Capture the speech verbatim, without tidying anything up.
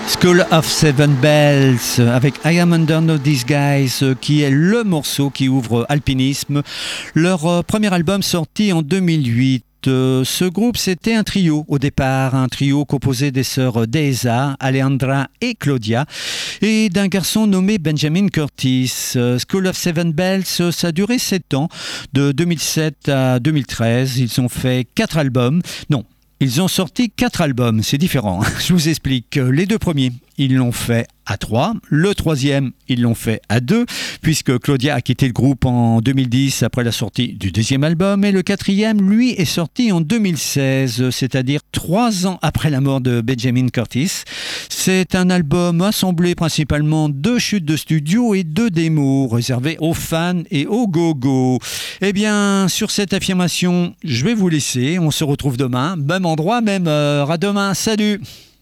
School of Seven Bells avec I Am Under No Disguise qui est le morceau qui ouvre Alpinisme, leur premier album sorti en deux mille huit. Ce groupe, c'était un trio au départ, un trio composé des sœurs Deza, Alejandra et Claudia, et d'un garçon nommé Benjamin Curtis. School of Seven Bells, ça a duré sept ans, de deux mille sept à deux mille treize. Ils ont fait quatre albums. Non, ils ont sorti quatre albums, c'est différent. Je vous explique. Les deux premiers, ils l'ont fait à trois. Le troisième, ils l'ont fait à deux, puisque Claudia a quitté le groupe en deux mille dix après la sortie du deuxième album. Et le quatrième, lui, est sorti en deux mille seize, c'est-à-dire trois ans après la mort de Benjamin Curtis. C'est un album assemblé principalement de chutes de studio et de démos, réservés aux fans et aux go-go. Eh bien, sur cette affirmation, je vais vous laisser. On se retrouve demain, même endroit, même heure. À demain, salut!